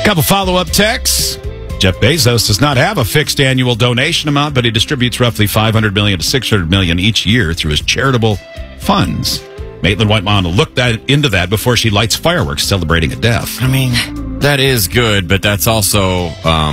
Couple follow-up texts. Jeff Bezos does not have a fixed annual donation amount, but he distributes roughly $500 million to $600 million each year through his charitable funds. Maitland might want to look into that before she lights fireworks celebrating a death. I mean, that is good, but that's also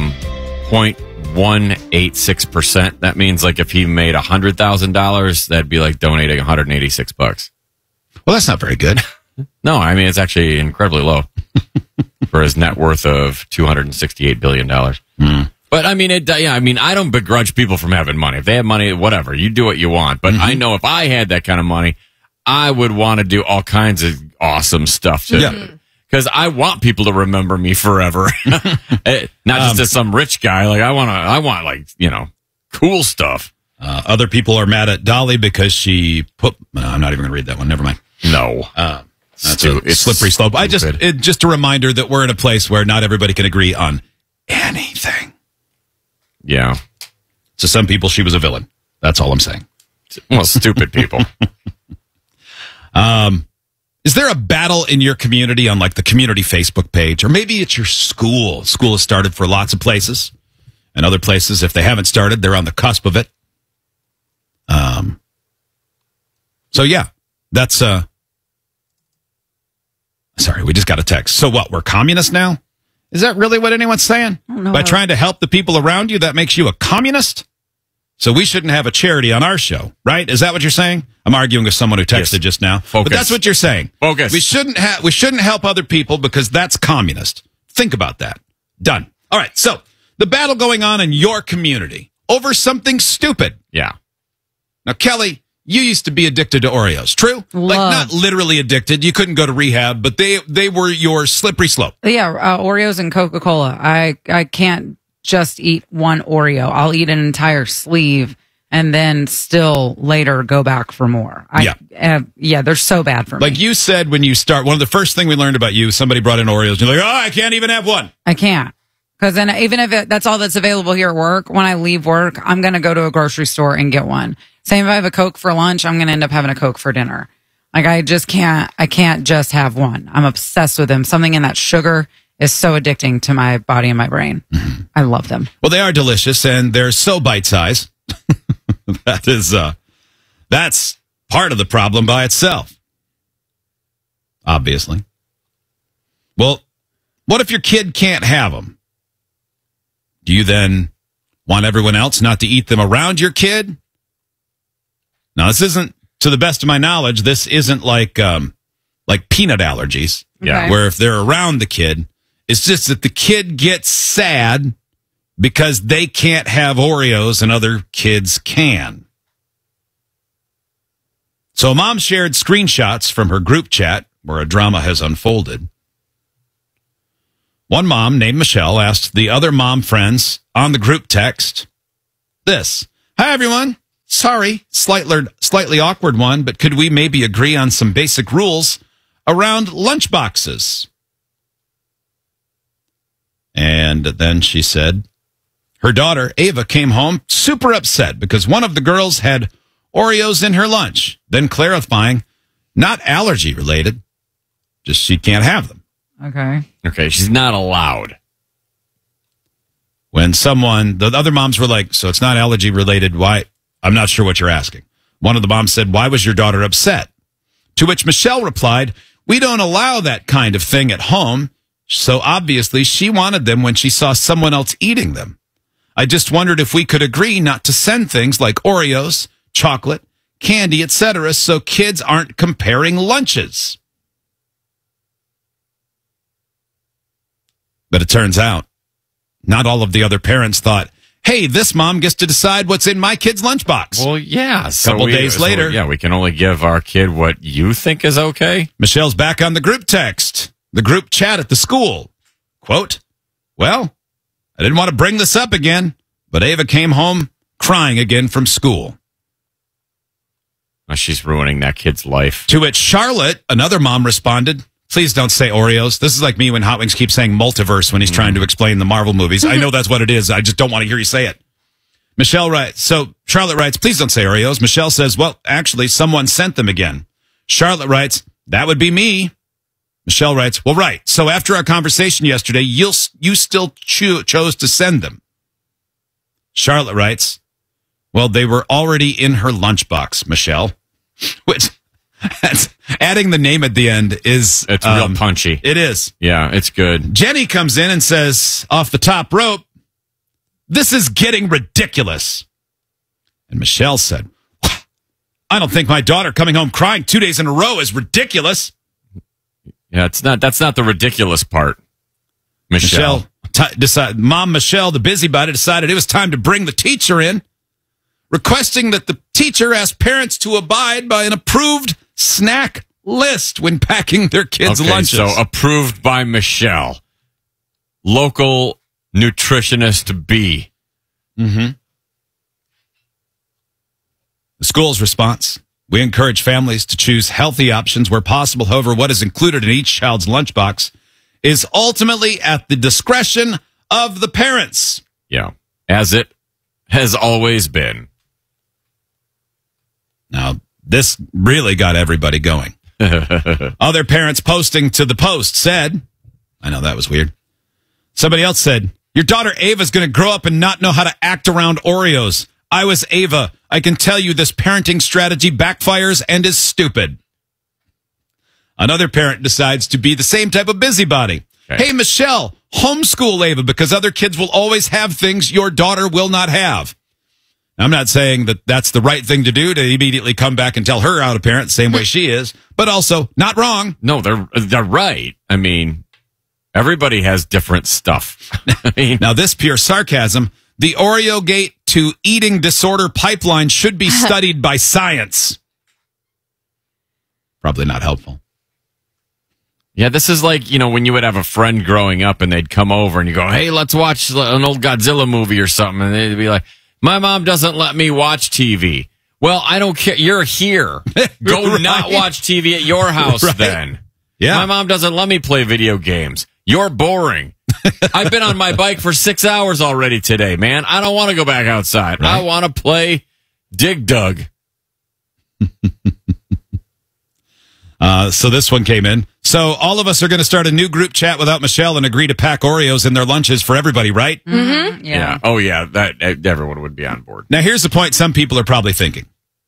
0.186%. That means like if he made $100,000, that'd be like donating $186. Well, that's not very good. No, I mean, it's actually incredibly low for his net worth of $268 billion. But I mean, I don't begrudge people from having money. If they have money, whatever, you do what you want. But I know if I had that kind of money, I would want to do all kinds of awesome stuff too. Yeah. Because I want people to remember me forever. Not just as some rich guy. Like I want like, cool stuff. Other people are mad at Dolly because she put, I'm not even going to read that one. Never mind. No. That's a slippery slope. Just a reminder that we're in a place where not everybody can agree on anything. Yeah. So some people, she was a villain. That's all I'm saying. Well, stupid people. Is there a battle in your community on like the community Facebook page? Or maybe it's your school. School has started for lots of places. And other places, if they haven't started, they're on the cusp of it. So yeah, that's, sorry, we just got a text. So what, we're communists now? Is that really what anyone's saying? By trying to help the people around you, that makes you a communist? So we shouldn't have a charity on our show, right? Is that what you're saying? I'm arguing with someone who texted just now. Focus. But that's what you're saying. Focus. We shouldn't help other people because that's communist. Think about that. Done. All right. So the battle going on in your community over something stupid. Yeah. Now, Kelly, you used to be addicted to Oreos, true? Like, not literally addicted. You couldn't go to rehab, but they were your slippery slope. Yeah, Oreos and Coca-Cola. I can't just eat one Oreo. I'll eat an entire sleeve and then still later go back for more. They're so bad for me. Like you said when you start, one of the first thing we learned about you, somebody brought in Oreos. You're like, I can't even have one. I can't. Because then even if that's all that's available here at work, when I leave work, I'm going to go to a grocery store and get one. Same if I have a Coke for lunch, I'm going to end up having a Coke for dinner. Like I can't just have one. I'm obsessed with them. Something in that sugar is so addicting to my body and my brain. Mm-hmm. I love them. Well, they are delicious and they're so bite-sized. That's part of the problem by itself. Obviously. Well, what if your kid can't have them? Do you then want everyone else not to eat them around your kid? Now, this isn't, to the best of my knowledge, this isn't like peanut allergies. Yeah. Where if they're around the kid, it's just that the kid gets sad because they can't have Oreos and other kids can. So a mom shared screenshots from her group chat where a drama has unfolded. One mom named Michelle asked the other mom friends on the group text this. Hi, everyone. Sorry, slightly awkward one, but could we maybe agree on some basic rules around lunchboxes? And then she said her daughter, Ava, came home super upset because one of the girls had Oreos in her lunch, then clarifying, not allergy related, just she can't have them. Okay, she's not allowed. When the other moms were like, so it's not allergy related, why? I'm not sure what you're asking. One of the moms said, why was your daughter upset? To which Michelle replied, we don't allow that kind of thing at home, so obviously she wanted them when she saw someone else eating them. I just wondered if we could agree not to send things like Oreos, chocolate, candy, etc., so kids aren't comparing lunches. But it turns out, not all of the other parents thought, hey, this mom gets to decide what's in my kid's lunchbox. Well, yeah. A couple days later. We can only give our kid what you think is okay. Michelle's back on the group text, the group chat at the school. Quote, well, I didn't want to bring this up again, but Ava came home crying again from school. Oh, she's ruining that kid's life. To which Charlotte, another mom, responded, please don't say Oreos. This is like me when Hot Wings keeps saying multiverse when he's trying to explain the Marvel movies. I know that's what it is. I just don't want to hear you say it. Michelle writes, so Charlotte writes, please don't say Oreos. Michelle says, well, actually, someone sent them again. Charlotte writes, that would be me. Michelle writes, well, right. So after our conversation yesterday, you still chose to send them. Charlotte writes, well, they were already in her lunchbox, Michelle. Which, adding the name at the end is... It's real punchy. It is. Yeah, it's good. Jenny comes in and says, off the top rope, this is getting ridiculous. And Michelle said, I don't think my daughter coming home crying 2 days in a row is ridiculous. Yeah, that's not the ridiculous part. Michelle. Mom Michelle, the busybody, decided it was time to bring the teacher in, requesting that the teacher ask parents to abide by an approved snack list when packing their kids' lunches. So approved by Michelle, local nutritionist B. Mm-hmm. The school's response: we encourage families to choose healthy options where possible. However, what is included in each child's lunchbox is ultimately at the discretion of the parents. Yeah, as it has always been. Now, this really got everybody going. Other parents posting to the post said, I know that was weird. Somebody else said, your daughter Ava's going to grow up and not know how to act around Oreos. I was Ava. I can tell you this parenting strategy backfires and is stupid. Another parent decides to be the same type of busybody. Okay. Hey, Michelle, homeschool Ava because other kids will always have things your daughter will not have. I'm not saying that that's the right thing to do, to immediately come back and tell her how to parent the same way she is, but also not wrong. No, they're right. I mean, everybody has different stuff. I mean, now this pure sarcasm. The Oreo gate to eating disorder pipeline should be studied by science. Probably not helpful. Yeah, this is like, when you would have a friend growing up and they'd come over and you go, hey, let's watch an old Godzilla movie or something. And they'd be like, my mom doesn't let me watch TV. Well, I don't care. You're here. Go right. Not watch TV at your house right. Then. Yeah. My mom doesn't let me play video games. You're boring. I've been on my bike for 6 hours already today, man. I don't want to go back outside. Right. I want to play Dig Dug. So this one came in. So all of us are going to start a new group chat without Michelle and agree to pack Oreos in their lunches for everybody, right? Mm-hmm. Yeah. Oh, yeah. That everyone would be on board. Now, here's the point some people are probably thinking.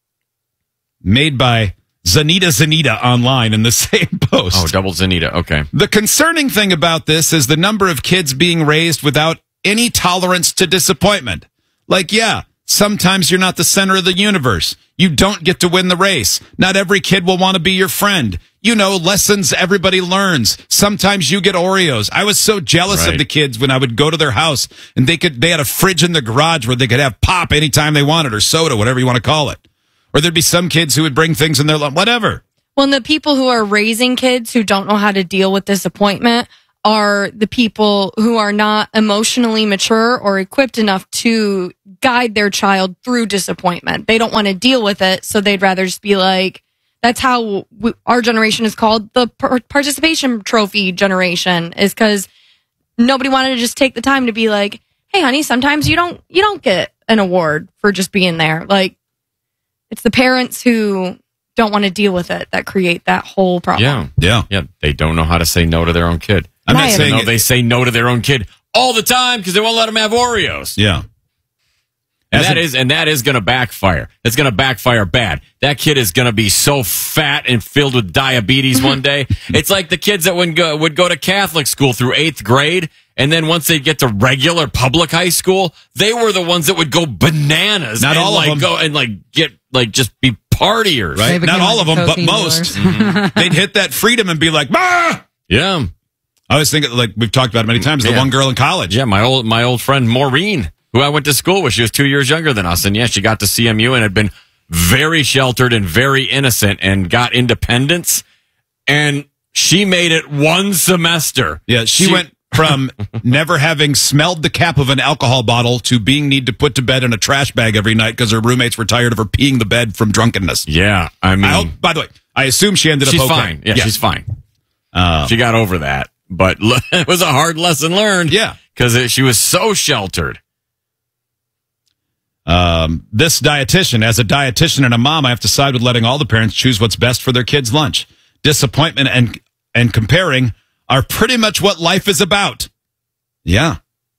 Made by Zanita online in the same post. Oh, double Zanita. Okay. The concerning thing about this is the number of kids being raised without any tolerance to disappointment. Like, yeah, sometimes you're not the center of the universe. You don't get to win the race. Not every kid will want to be your friend. Lessons everybody learns. Sometimes you get Oreos. I was so jealous of the kids when I would go to their house and they had a fridge in the garage where they could have pop anytime they wanted or soda, whatever you want to call it. Or there'd be some kids who would bring things in their lunch, whatever. Well, and the people who are raising kids who don't know how to deal with disappointment are the people who are not emotionally mature or equipped enough to guide their child through disappointment. They don't want to deal with it, so they'd rather just be like, that's how our generation is called the participation trophy generation, is because nobody wanted to just take the time to be like, hey, honey, sometimes you don't get an award for just being there. Like, it's the parents who don't want to deal with it that create that whole problem. Yeah. They don't know how to say no to their own kid. I'm not saying they say no to their own kid all the time because they won't let them have Oreos. Yeah. And that is going to backfire. It's going to backfire bad. That kid is going to be so fat and filled with diabetes one day. It's like the kids that would go to Catholic school through 8th grade, and then once they get to regular public high school, they were the ones that would go bananas. Not all of them. Go and just be partiers. Right? Not all of them, but most. Mm-hmm. They'd hit that freedom and be like, "Ma!" Yeah. I was thinking, like we've talked about it many times, the one girl in college. Yeah, my old friend Maureen, who I went to school with. She was 2 years younger than us. And yeah, she got to CMU and had been very sheltered and very innocent and got independence. And she made it one semester. Yeah, she went from never having smelled the cap of an alcohol bottle to being need to put to bed in a trash bag every night because her roommates were tired of her peeing the bed from drunkenness. Yeah, I mean... by the way, I assume she ended up okay. She's fine. Yeah, she's fine. She got over that. But it was a hard lesson learned. Yeah. Because she was so sheltered. This dietitian, as a dietitian and a mom, I have to side with letting all the parents choose what's best for their kids' lunch. Disappointment and and comparing are pretty much what life is about. Yeah.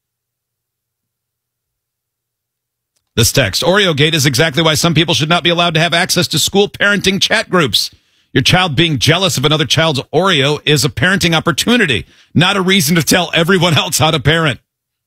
This text, OreoGate is exactly why some people should not be allowed to have access to school parenting chat groups. Your child being jealous of another child's Oreo is a parenting opportunity, not a reason to tell everyone else how to parent.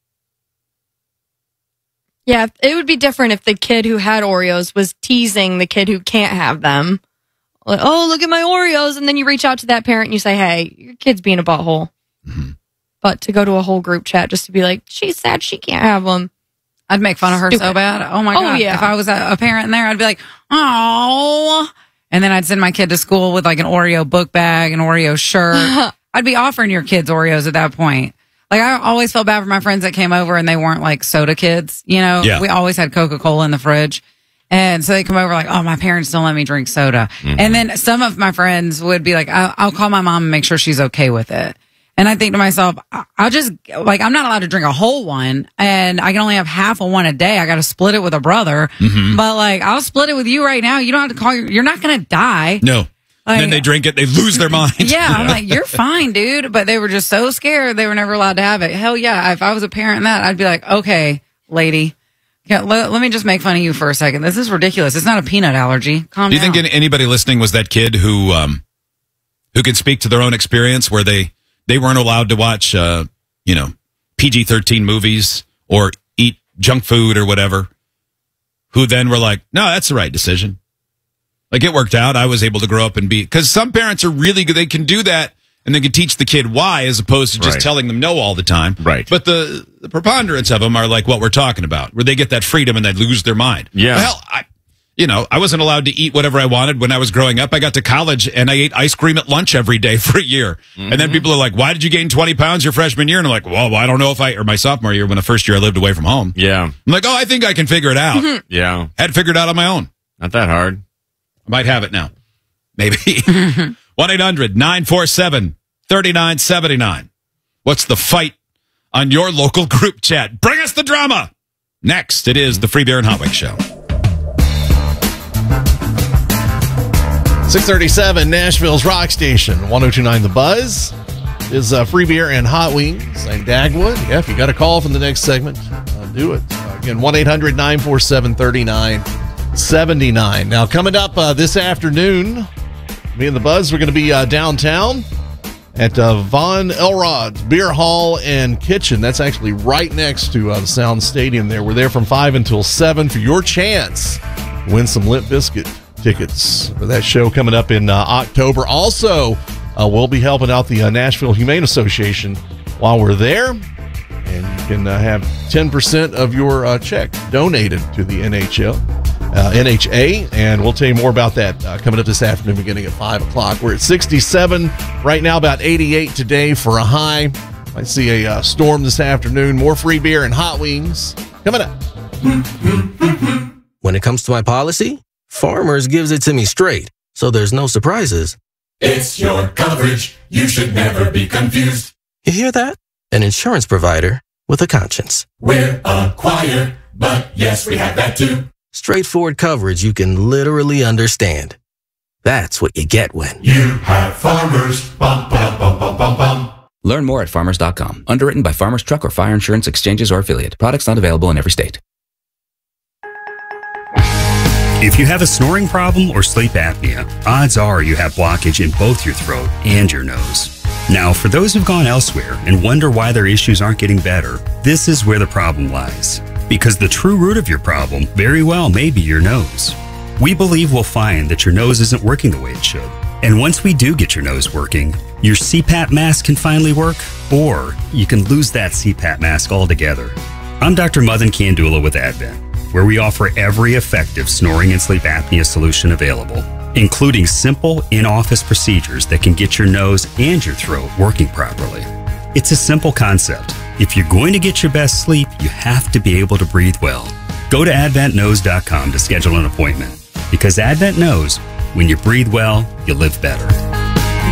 Yeah, it would be different if the kid who had Oreos was teasing the kid who can't have them. Like, oh, look at my Oreos. And then you reach out to that parent and you say, hey, your kid's being a butthole. Mm-hmm. But to go to a whole group chat just to be like, she's sad she can't have them. I'd make fun of her so bad. Oh my God. Yeah. If I was a parent in there, I'd be like, oh. And then I'd send my kid to school with like an Oreo book bag, an Oreo shirt. I'd be offering your kids Oreos at that point. Like, I always felt bad for my friends that came over and they weren't like soda kids. You know, Yeah. We always had Coca-Cola in the fridge. And so they come over like, oh, my parents don't let me drink soda. Mm-hmm. And then some of my friends would be like, I'll call my mom and make sure she's okay with it. And I think to myself, I'll just, like, I'm not allowed to drink a whole one and I can only have half of one a day. I got to split it with a brother. Mm-hmm. But like, I'll split it with you right now. You don't have to call you're not going to die. No. Like, Then they drink it, they lose their mind. yeah, I'm like, you're fine, dude. But they were just so scared they were never allowed to have it. Hell yeah. If I was a parent in that, I'd be like, okay, lady, yeah, let me just make fun of you for a second. This is ridiculous. It's not a peanut allergy. Calm Do you down. think anybody listening was that kid who can speak to their own experience where they weren't allowed to watch, PG-13 movies or eat junk food or whatever, who then were like, no, that's the right decision. Like, it worked out. I was able to grow up and be, because some parents are really good. They can do that and they can teach the kid why as opposed to just Right. telling them no all the time. Right. But the preponderance of them are like what we're talking about, where they get that freedom and they lose their mind. Yeah. Well, I wasn't allowed to eat whatever I wanted when I was growing up. I got to college and I ate ice cream at lunch every day for a year. Mm-hmm. And then people are like, why did you gain 20 pounds your freshman year? And I'm like, well, I don't know if or my sophomore year, when the first year I lived away from home. Yeah. I'm like, I think I can figure it out. Yeah. Had figured it out on my own. Not that hard. I might have it now. Maybe. 1-800-947-3979. What's the fight on your local group chat? Bring us the drama. Next, it is the Free Beer and Hot Wings Show. 637 Nashville's Rock Station, 102.9 The Buzz is Free Beer and Hot Wings. I'm Dagwood. Yeah, if you got a call from the next segment, do it. Again, 1-800-947-3979. Now, coming up this afternoon, me and The Buzz, we're going to be downtown at Von Elrod's Beer Hall and Kitchen. That's actually right next to the Sound Stadium there. We're there from 5 until 7 for your chance to win some Limp Bizkit tickets for that show coming up in October. Also, we'll be helping out the Nashville Humane Association while we're there. And you can have 10% of your check donated to the NHA. And we'll tell you more about that coming up this afternoon beginning at 5 o'clock. We're at 67 right now, about 88 today for a high. Might see a storm this afternoon. More free beer and hot wings coming up. When it comes to my policy, Farmers gives it to me straight, so there's no surprises. It's your coverage. You should never be confused. You hear that? An insurance provider with a conscience. We're a choir, but yes, we have that too. Straightforward coverage you can literally understand. That's what you get when You have Farmers. Bum, bum, bum, bum, bum, bum. Learn more at farmers.com. Underwritten by Farmers Truck or Fire Insurance Exchanges or Affiliate. Products not available in every state. If you have a snoring problem or sleep apnea, odds are you have blockage in both your throat and your nose. Now, for those who've gone elsewhere and wonder why their issues aren't getting better, this is where the problem lies. Because the true root of your problem very well may be your nose. We believe we'll find that your nose isn't working the way it should. And once we do get your nose working, your CPAP mask can finally work, or you can lose that CPAP mask altogether. I'm Dr. Madan Kandula with Advent, where we offer every effective snoring and sleep apnea solution available, including simple in-office procedures that can get your nose and your throat working properly. It's a simple concept. If you're going to get your best sleep, you have to be able to breathe well. Go to adventknows.com to schedule an appointment, because Advent knows when you breathe well, you live better.